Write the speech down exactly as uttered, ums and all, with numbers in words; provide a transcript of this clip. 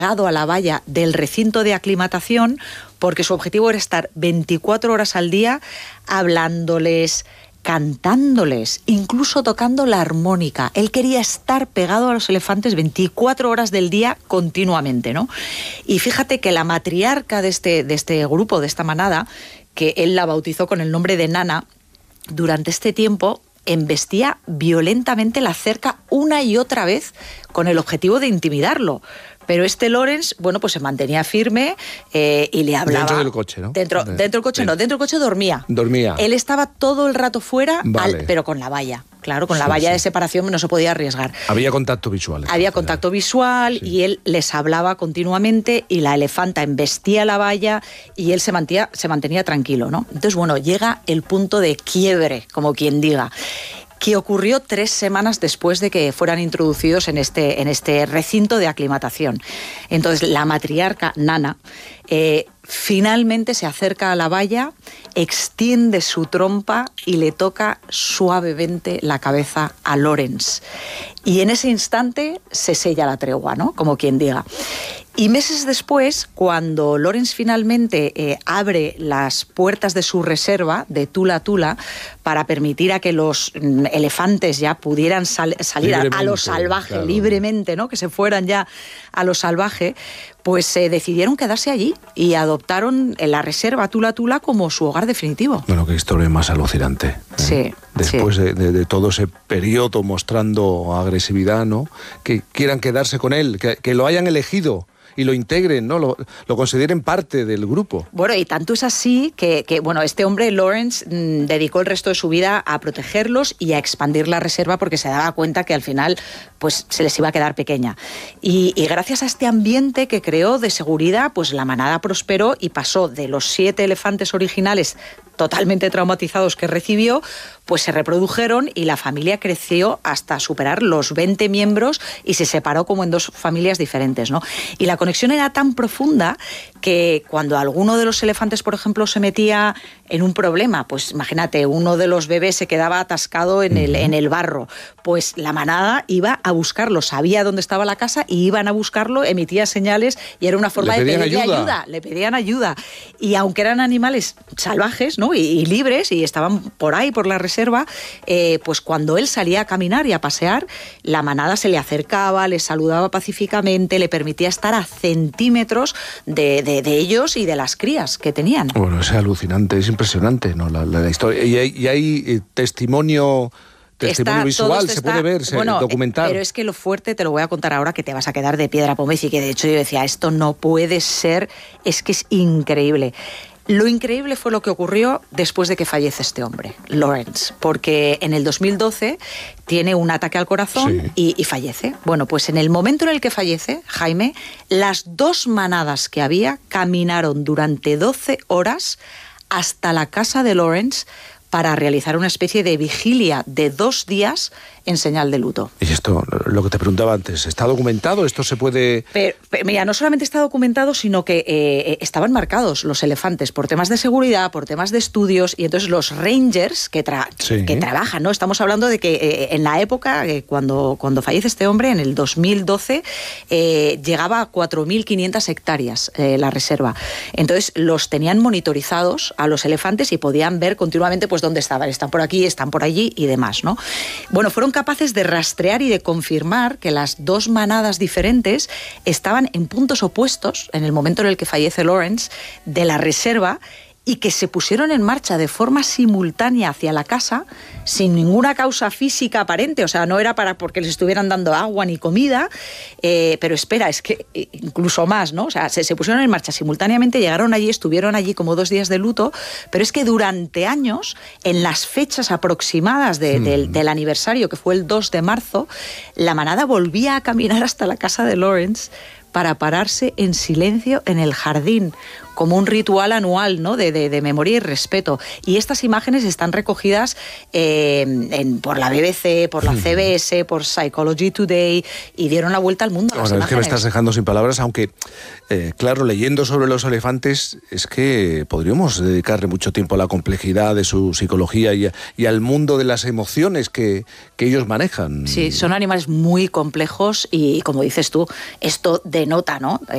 pegado a la valla del recinto de aclimatación, porque su objetivo era estar veinticuatro horas al día hablándoles, cantándoles, incluso tocando la armónica. Él quería estar pegado a los elefantes veinticuatro horas del día continuamente, ¿no? Y fíjate que la matriarca de este, de este grupo, de esta manada, que él la bautizó con el nombre de Nana, durante este tiempo embestía violentamente la cerca una y otra vez con el objetivo de intimidarlo. Pero este Lawrence, bueno, pues se mantenía firme eh, y le hablaba... Dentro del coche, ¿no? Dentro, de, dentro del coche de... no, dentro del coche dormía. Dormía. Él estaba todo el rato fuera, vale. al, pero con la valla. Claro, con sí, la valla sí. de separación no se podía arriesgar. Había contacto visual. Había contacto visual sí. y él les hablaba continuamente y la elefanta embestía la valla y él se mantenía, se mantenía tranquilo, ¿no? Entonces, bueno, llega el punto de quiebre, como quien diga, que ocurrió tres semanas después de que fueran introducidos en este, en este recinto de aclimatación. Entonces, la matriarca Nana eh, finalmente se acerca a la valla, extiende su trompa y le toca suavemente la cabeza a Lawrence. Y en ese instante se sella la tregua, ¿no? Como quien diga. Y meses después, cuando Lawrence finalmente eh, abre las puertas de su reserva de Tula Tula para permitir a que los mm, elefantes ya pudieran sal- salir a, a lo salvaje, claro. libremente, ¿no? Que se fueran ya a lo salvaje, pues eh, decidieron quedarse allí y adoptaron la reserva Tula Tula como su hogar definitivo. Bueno, qué historia más alucinante. ¿eh? Sí. Después sí. de, de, de todo ese periodo mostrando agresividad, ¿no? Que quieran quedarse con él, que, que lo hayan elegido y lo integren, ¿no? Lo, lo consideren parte del grupo. Bueno, y tanto es así que, que bueno, este hombre, Lawrence, mmm, dedicó el resto de su vida a protegerlos y a expandir la reserva porque se daba cuenta que al final pues se les iba a quedar pequeña. Y, y gracias a este ambiente que creó de seguridad, pues la manada prosperó y pasó de los siete elefantes originales totalmente traumatizados que recibió, pues se reprodujeron y la familia creció hasta superar los veinte miembros y se separó como en dos familias diferentes, ¿no? Y la conexión era tan profunda que cuando alguno de los elefantes, por ejemplo, se metía en un problema, pues imagínate, uno de los bebés se quedaba atascado en el, en el barro, pues la manada iba a buscarlo, sabía dónde estaba la casa y iban a buscarlo, emitía señales y era una forma de pedirle ayuda. ayuda, le pedían ayuda. Y aunque eran animales salvajes, ¿no? Y, y libres y estaban por ahí, por la reserva, eh, pues cuando él salía a caminar y a pasear, la manada se le acercaba, le saludaba pacíficamente, le permitía estar a centímetros de, de, de ellos y de las crías que tenían. Bueno, es alucinante, es impresionante, ¿no? La, la, la historia. Y hay, y hay eh, testimonio... Testimonio está, visual, se está, puede ver, se bueno, documentar. Pero es que lo fuerte, te lo voy a contar ahora, que te vas a quedar de piedra pómez y que de hecho yo decía, esto no puede ser, es que es increíble. Lo increíble fue lo que ocurrió después de que fallece este hombre, Lawrence, porque en el dos mil doce tiene un ataque al corazón sí. y, y fallece. Bueno, pues en el momento en el que fallece, Jaime, las dos manadas que había caminaron durante doce horas hasta la casa de Lawrence para realizar una especie de vigilia de dos días en señal de luto. Y esto, lo que te preguntaba antes, ¿está documentado? ¿Esto se puede...? Pero, pero, mira, no solamente está documentado, sino que eh, estaban marcados los elefantes por temas de seguridad, por temas de estudios, y entonces los rangers que, tra- sí. que trabajan, ¿no? Estamos hablando de que eh, en la época, eh, cuando, cuando fallece este hombre, en el dos mil doce, eh, llegaba a cuatro mil quinientas hectáreas eh, la reserva. Entonces los tenían monitorizados a los elefantes y podían ver continuamente pues dónde estaban. Están por aquí, están por allí y demás, ¿no? Bueno, fueron capaces de rastrear y de confirmar que las dos manadas diferentes estaban en puntos opuestos en el momento en el que fallece Lawrence de la reserva y que se pusieron en marcha de forma simultánea hacia la casa sin ninguna causa física aparente, o sea, no era para porque les estuvieran dando agua ni comida, eh, pero espera, es que incluso más, ¿no? O sea, se, se pusieron en marcha simultáneamente, llegaron allí, estuvieron allí como dos días de luto, pero es que durante años, en las fechas aproximadas de, mm. del, del aniversario, que fue el dos de marzo, la manada volvía a caminar hasta la casa de Lawrence para pararse en silencio en el jardín, como un ritual anual, ¿no? de, de, de memoria y respeto. Y estas imágenes están recogidas eh, en, por la B B C, por la C B S, por Psychology Today, y dieron la vuelta al mundo. Ahora es que me estás dejando sin palabras, aunque, eh, claro, leyendo sobre los elefantes, es que podríamos dedicarle mucho tiempo a la complejidad de su psicología y, a, y al mundo de las emociones que, que ellos manejan. Sí, son animales muy complejos y, como dices tú, esto denota, ¿no?